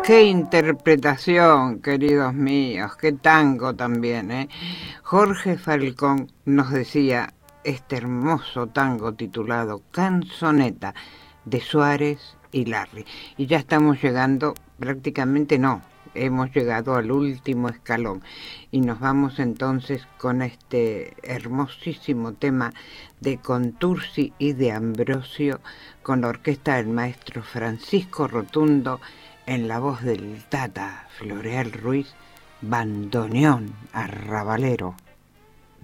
Qué interpretación, queridos míos, qué tango también, ¿eh? Jorge Falcón nos decía este hermoso tango titulado Canzoneta de Suárez y Larry. Y ya estamos llegando, prácticamente no, hemos llegado al último escalón. Y nos vamos entonces con este hermosísimo tema de Contursi y de Ambrosio, con la orquesta del maestro Francisco Rotundo, en la voz del Tata Floreal Ruiz, bandoneón arrabalero.